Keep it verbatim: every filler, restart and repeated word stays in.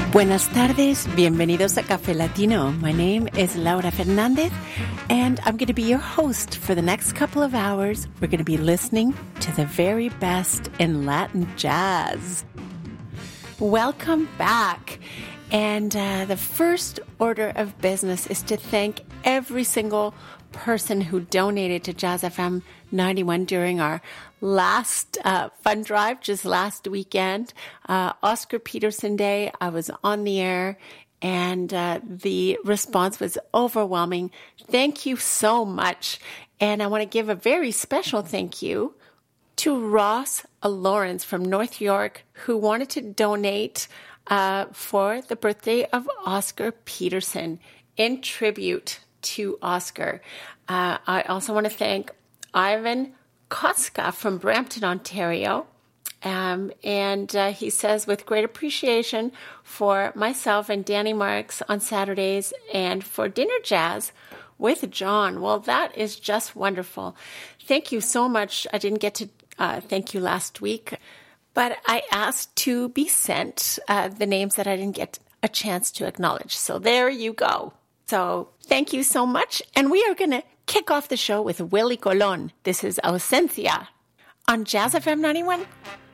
Buenas tardes, bienvenidos a Café Latino. My name is Laura Fernandez, and I'm going to be your host for the next couple of hours. We're going to be listening to the very best in Latin jazz. Welcome back. And uh, the first order of business is to thank every single person who donated to Jazz F M ninety-one during our last uh, fund drive, just last weekend. Uh, Oscar Peterson Day, I was on the air, and uh, the response was overwhelming. Thank you so much. And I want to give a very special thank you to Ross Lawrence from North York, who wanted to donate uh, for the birthday of Oscar Peterson in tribute to Oscar. Uh, I also want to thank Ivan Kotska from Brampton, Ontario. Um, and uh, he says, with great appreciation for myself and Danny Marks on Saturdays and for Dinner Jazz with John. Well, that is just wonderful. Thank you so much. I didn't get to uh, thank you last week, but I asked to be sent uh, the names that I didn't get a chance to acknowledge. So there you go. So thank you so much. And we are going to kick off the show with Willie Colon. This is Ausencia on Jazz F M ninety-one.